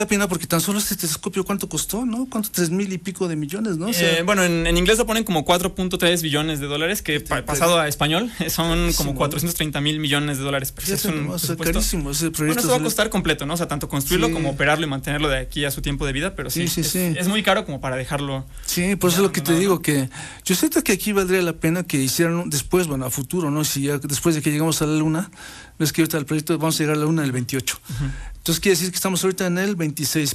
la pena porque tan solo este telescopio, ¿cuánto costó, no? ¿Cuánto? 3,000 y pico de millones, ¿no? O sea, bueno, en inglés lo ponen como 4.3 billones de dólares, que pasado a español son como 430,000 millones de dólares. Pues es un carísimo ese proyecto. Bueno, eso va a costar completo, ¿no? O sea, tanto construirlo como operarlo y mantenerlo de aquí a su tiempo de vida, pero es muy caro como para dejarlo. Sí, por eso es lo que te digo, que yo siento que aquí valdría la pena que hicieran después, bueno, a futuro, ¿no? Si ya después de que llegamos a la Luna, ves que ahorita el proyecto vamos a llegar a la Luna en el 28. Entonces quiere decir que estamos ahorita en el 26.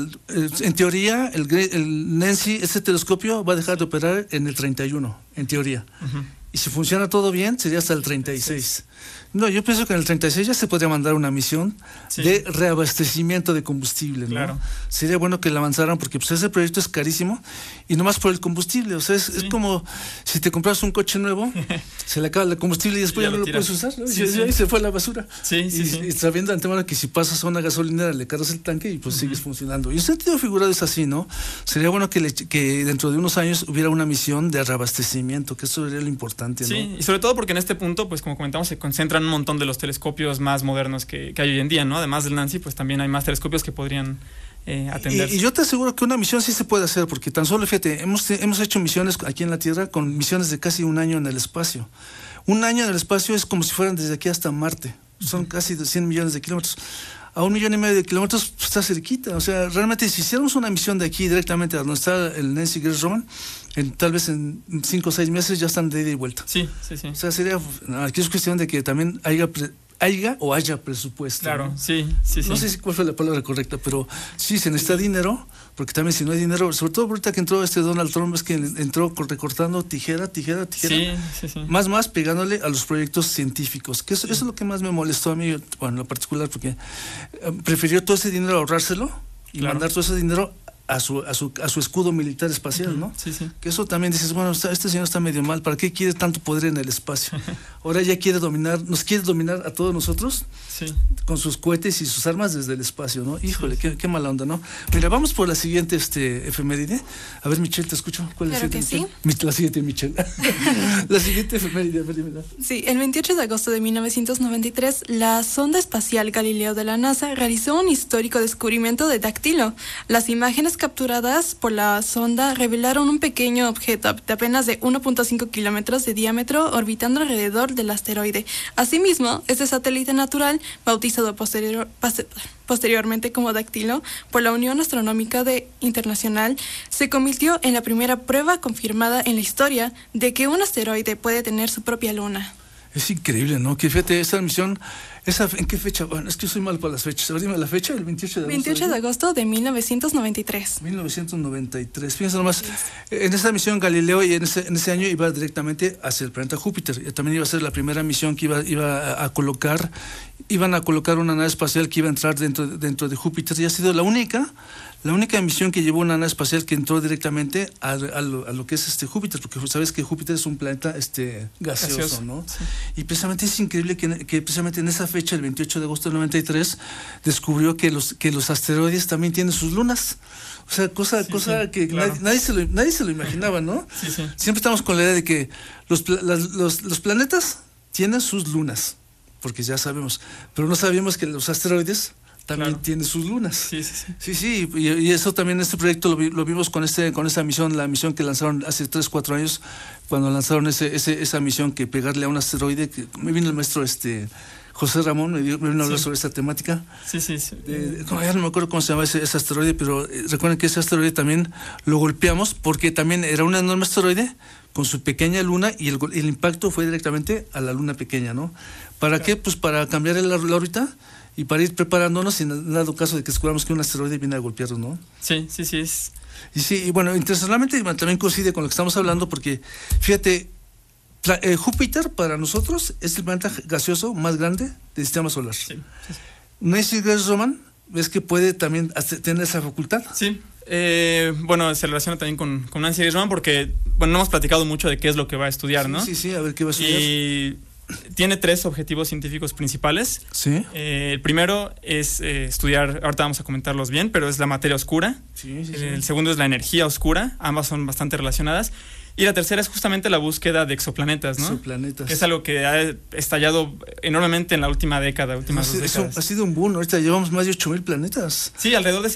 En teoría, el Nancy, este telescopio va a dejar de operar en el 31, en teoría. Y si funciona todo bien, sería hasta el 36. No, yo pienso que en el 36 ya se podría mandar una misión de reabastecimiento de combustible, ¿no? Claro. Sería bueno que la avanzaran porque pues ese proyecto es carísimo y nomás por el combustible. O sea, es como si te compras un coche nuevo, se le acaba el combustible y después ya no lo puedes usar, ¿no? Y ahí se fue a la basura. Y sabiendo de antemano que si pasas a una gasolinera le cargas el tanque y pues sigues funcionando. Y en sentido figurado es así, ¿no? Sería bueno que dentro de unos años hubiera una misión de reabastecimiento, que eso sería lo importante, ¿no? Sí, y sobre todo porque en este punto, pues como comentamos, se concentran un montón de los telescopios más modernos que hay hoy en día, ¿no? Además del Nancy, pues también hay más telescopios que podrían atender. Y yo te aseguro que una misión sí se puede hacer, porque tan solo, fíjate, hemos hecho misiones aquí en la Tierra con misiones de casi un año en el espacio. Un año en el espacio es como si fueran desde aquí hasta Marte. Son casi 100 millones de kilómetros. A 1,5 millones de kilómetros pues, está cerquita. O sea, realmente si hiciéramos una misión de aquí directamente a donde está el Nancy Grace Roman, tal vez en 5 o 6 meses ya están de ida y vuelta. Sí. O sea, aquí es cuestión de que también haya presupuesto. Claro, ¿no? Sí. No sé cuál fue la palabra correcta, pero sí se necesita dinero, porque también si no hay dinero, sobre todo ahorita que entró Donald Trump, es que entró recortando tijera, Sí. más pegándole a los proyectos científicos, que eso es lo que más me molestó a mí, bueno, en lo particular, porque prefirió todo ese dinero ahorrárselo y mandar todo ese dinero a su escudo militar espacial, ¿no? Sí. Que eso también dices, bueno, este señor está medio mal, ¿para qué quiere tanto poder en el espacio? Ahora ya nos quiere dominar a todos nosotros con sus cohetes y sus armas desde el espacio, ¿no? Híjole, qué mala onda, ¿no? Mira, vamos por la siguiente efeméride. A ver, Michelle, te escucho. ¿Cuál es la siguiente? La siguiente, Michelle. La siguiente efeméride, a ver, dímela. Sí, el 28 de agosto de 1993, la sonda espacial Galileo de la NASA realizó un histórico descubrimiento de Dactilo. Las imágenes capturadas por la sonda revelaron un pequeño objeto de apenas de 1.5 kilómetros de diámetro orbitando alrededor del asteroide. Asimismo, este satélite natural, bautizado posteriormente como Dactilo por la Unión Astronómica Internacional, se convirtió en la primera prueba confirmada en la historia de que un asteroide puede tener su propia luna. Es increíble, ¿no? Que fíjate, esa misión, ¿en qué fecha? Bueno, es que yo soy mal para las fechas. A ver, dime la fecha, el 28 de agosto. 28 de agosto de 1993. 1993. Fíjense nomás, en esa misión Galileo y en ese año iba directamente hacia el planeta Júpiter. También iba a ser la primera misión que iban a colocar una nave espacial que iba a entrar dentro de Júpiter, y ha sido la única misión que llevó una nave espacial que entró directamente a lo que es Júpiter, porque sabes que Júpiter es un planeta gaseoso, ¿no? Sí. Y precisamente es increíble que precisamente en esa fecha, el 28 de agosto del 93, descubrió que los asteroides también tienen sus lunas. O sea, cosa que claro. nadie se lo imaginaba, ¿no? Sí. Siempre estamos con la idea de que los planetas tienen sus lunas, porque ya sabemos, pero no sabíamos que los asteroides también tiene sus lunas. Sí, y eso también, este proyecto lo vimos con esa misión, la misión que lanzaron hace 3-4 años, cuando lanzaron esa misión, que pegarle a un asteroide, que me vino el maestro José Ramón, me vino a hablar sobre esta temática. Sí. Ya no me acuerdo cómo se llama ese asteroide, pero recuerden que ese asteroide también lo golpeamos, porque también era un enorme asteroide con su pequeña luna, y el impacto fue directamente a la luna pequeña, ¿no? ¿Para qué? Pues para cambiar la órbita y para ir preparándonos en dado caso de que descubramos que un asteroide viene a golpearnos, ¿no? Sí es. Y bueno, internacionalmente también coincide con lo que estamos hablando, porque fíjate, Júpiter para nosotros es el planeta gaseoso más grande del sistema solar. Sí. Nancy Grace Roman, ¿ves que puede también tener esa facultad? Sí. Bueno, se relaciona también con Nancy Grace Roman, porque no hemos platicado mucho de qué es lo que va a estudiar, ¿no? Sí, a ver qué va a estudiar. Y tiene 3 objetivos científicos principales. Sí. El primero es estudiar, ahorita vamos a comentarlos bien, pero es la materia oscura. Sí. El segundo es la energía oscura, ambas son bastante relacionadas. Y la tercera es justamente la búsqueda de exoplanetas, ¿no? Exoplanetas. Que es algo que ha estallado enormemente en la última década, últimas 2 décadas. Eso ha sido un boom. Ahorita llevamos más de 8,000 planetas. Sí, alrededor de